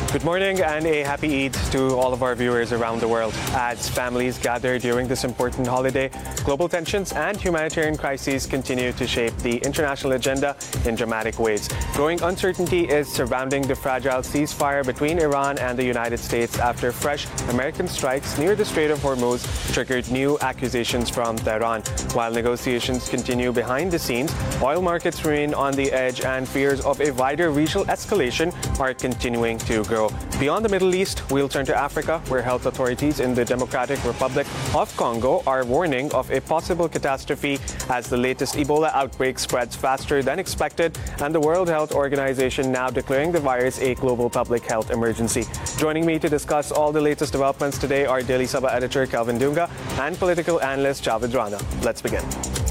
Good morning and a happy Eid to all of our viewers around the world. As families gather during this important holiday, global tensions and humanitarian crises continue to shape the international agenda in dramatic ways. Growing uncertainty is surrounding the fragile ceasefire between Iran and the United States after fresh American strikes near the Strait of Hormuz triggered new accusations from Tehran. While negotiations continue behind the scenes, oil markets remain on the edge and fears of a wider regional escalation are continuing to grow. Beyond the Middle East, we'll turn to Africa, where health authorities in the Democratic Republic of Congo are warning of a possible catastrophe as the latest Ebola outbreak spreads faster than expected, and the World Health Organization now declaring the virus a global public health emergency. Joining me to discuss all the latest developments today are Daily Sabah editor Kelvin Dunga and political analyst Javed Rana. Let's begin.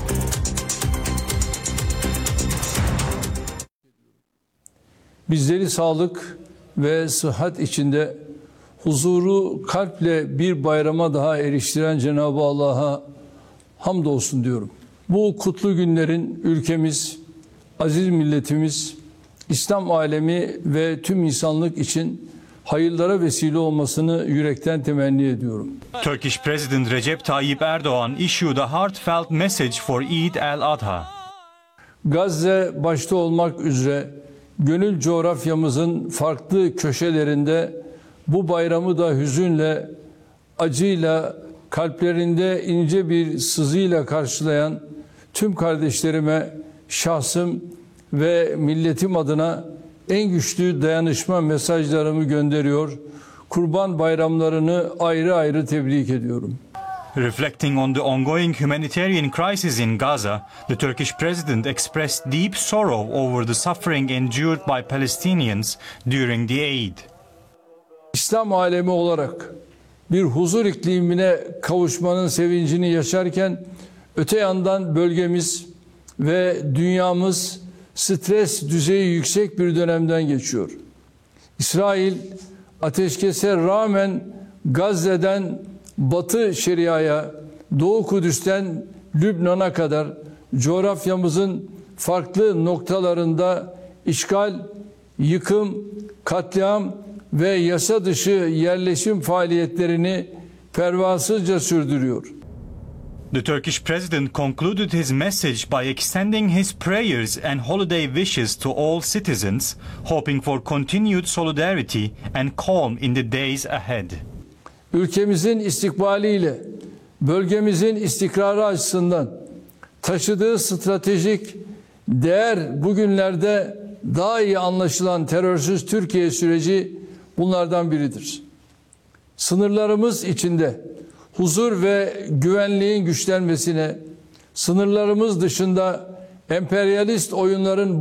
Bizleri sağlık ve sıhhat içinde huzuru kalple bir bayrama daha eriştiren Cenab-ı Allah'a hamdolsun diyorum. Bu kutlu günlerin ülkemiz, aziz milletimiz, İslam alemi ve tüm insanlık için hayırlara vesile olmasını yürekten temenni ediyorum. Turkish President Recep Tayyip Erdoğan issued a heartfelt message for Eid al-Adha. Gazze başta olmak üzere gönül coğrafyamızın farklı köşelerinde bu bayramı da hüzünle, acıyla, kalplerinde ince bir sızıyla karşılayan tüm kardeşlerime şahsım ve milletim adına en güçlü dayanışma mesajlarımı gönderiyor. Kurban bayramlarını ayrı ayrı tebrik ediyorum. Reflecting on the ongoing humanitarian crisis in Gaza, the Turkish president expressed deep sorrow over the suffering endured by Palestinians during the Eid. İslam alemi olarak bir huzur iklimine kavuşmanın sevincini yaşarken öte yandan bölgemiz ve dünyamız stres düzeyi yüksek bir dönemden geçiyor. İsrail ateşkese rağmen Gazze'den Batı Şeria'ya, Doğu Kudüs'ten Lübnan'a kadar coğrafyamızın farklı noktalarında işgal, yıkım, katliam ve yasa dışı yerleşim faaliyetlerini pervasızca sürdürüyor. The Turkish president concluded his message by extending his prayers and holiday wishes to all citizens, hoping for continued solidarity and calm in the days ahead. Ülkemizin istikbaliyle bölgemizin istikrarı açısından taşıdığı stratejik değer bugünlerde daha iyi anlaşılan terörsüz Türkiye süreci bunlardan biridir. Sınırlarımız içinde huzur ve güvenliğin güçlenmesine, sınırlarımız dışında emperyalist oyunların